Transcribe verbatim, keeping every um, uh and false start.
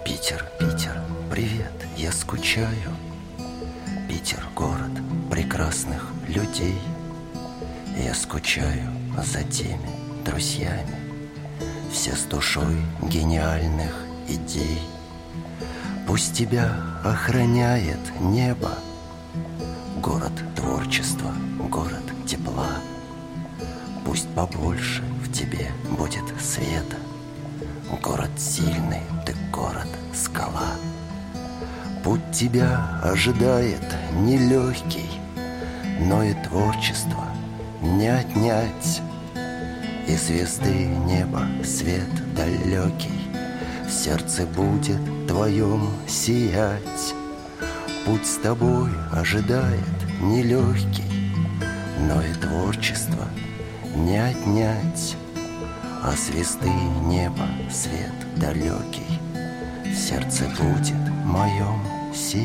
Питер, Питер, привет, я скучаю. Питер, город прекрасных людей. Я скучаю за теми друзьями, все с душой гениальных идей. Пусть тебя охраняет небо, город творчества, город тепла. Пусть побольше в тебе будет света, город сильный, ты город скала. Путь тебя ожидает нелегкий, но и творчество не отнять. И звезды неба свет далекий в сердце будет твоем сиять. Путь с тобой ожидает нелегкий, но и творчество не отнять. А звезды неба свет далекий в сердце будет моем